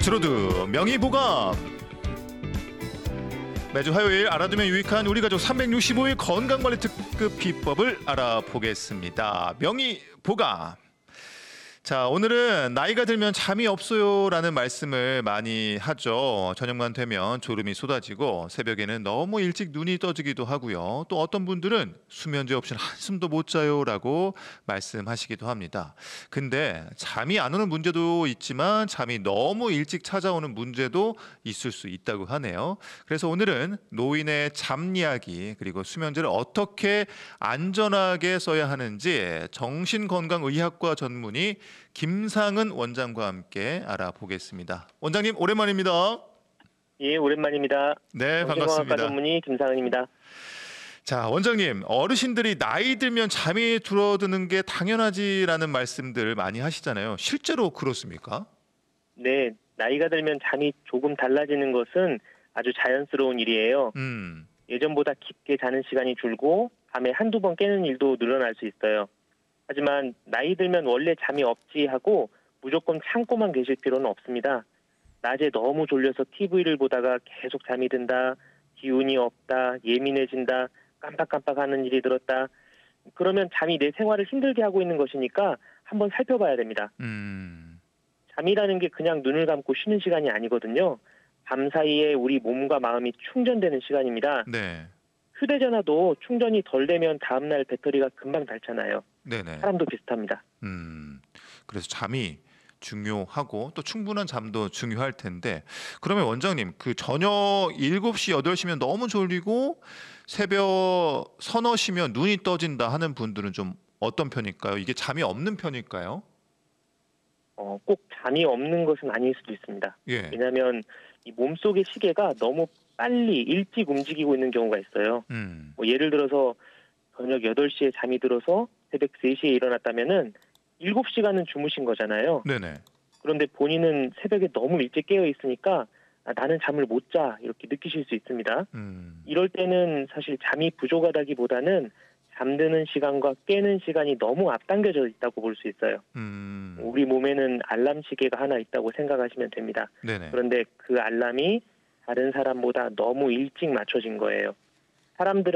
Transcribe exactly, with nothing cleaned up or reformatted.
트로드 명의보감. 매주 화요일 알아두면 유익한 우리 가족 삼백육십오 일 건강관리 특급 비법을 알아보겠습니다. 명의보감. 자, 오늘은 나이가 들면 잠이 없어요라는 말씀을 많이 하죠. 저녁만 되면 졸음이 쏟아지고 새벽에는 너무 일찍 눈이 떠지기도 하고요. 또 어떤 분들은 수면제 없이는 한숨도 못 자요라고 말씀하시기도 합니다. 근데 잠이 안 오는 문제도 있지만 잠이 너무 일찍 찾아오는 문제도 있을 수 있다고 하네요. 그래서 오늘은 노인의 잠 이야기 그리고 수면제를 어떻게 안전하게 써야 하는지 정신건강의학과 전문의 김상은 원장과 함께 알아보겠습니다. 원장님 오랜만입니다. 예, 오랜만입니다. 네, 반갑습니다. 정신건강과 전문의 김상은입니다. 자, 원장님, 어르신들이 나이 들면 잠이 줄어드는 게 당연하지라는 말씀들 많이 하시잖아요. 실제로 그렇습니까? 네, 나이가 들면 잠이 조금 달라지는 것은 아주 자연스러운 일이에요. 음, 예전보다 깊게 자는 시간이 줄고 밤에 한두 번 깨는 일도 늘어날 수 있어요. 하지만 나이 들면 원래 잠이 없지 하고 무조건 참고만 계실 필요는 없습니다. 낮에 너무 졸려서 티비를 보다가 계속 잠이 든다, 기운이 없다, 예민해진다, 깜빡깜빡하는 일이 들었다. 그러면 잠이 내 생활을 힘들게 하고 있는 것이니까 한번 살펴봐야 됩니다. 음, 잠이라는 게 그냥 눈을 감고 쉬는 시간이 아니거든요. 밤 사이에 우리 몸과 마음이 충전되는 시간입니다. 네, 휴대전화도 충전이 덜 되면 다음날 배터리가 금방 닳잖아요. 네네. 사람도 비슷합니다. 음, 그래서 잠이 중요하고 또 충분한 잠도 중요할 텐데 그러면 원장님 그 저녁 일곱 시, 여덟 시면 너무 졸리고 새벽 서너 시면 눈이 떠진다 하는 분들은 좀 어떤 편일까요? 이게 잠이 없는 편일까요? 어, 꼭 잠이 없는 것은 아닐 수도 있습니다. 예. 왜냐하면 이 몸속의 시계가 너무 빨리 일찍 움직이고 있는 경우가 있어요. 음. 뭐 예를 들어서 저녁 여덟 시에 잠이 들어서 새벽 세 시에 일어났다면은 일곱 시간은 주무신 거잖아요. 네네. 그런데 본인은 새벽에 너무 일찍 깨어 있으니까 아, 나는 잠을 못 자 이렇게 느끼실 수 있습니다. 음. 이럴 때는 사실 잠이 부족하다기보다는 잠드는 시간과 깨는 시간이 너무 앞당겨져 있다고 볼 수 있어요. 음. 우리 몸에는 알람 시계가 하나 있다고 생각하시면 됩니다. 네네. 그런데 그 알람이 다른 사람보다 너무 일찍 맞춰진 거예요. 사람들은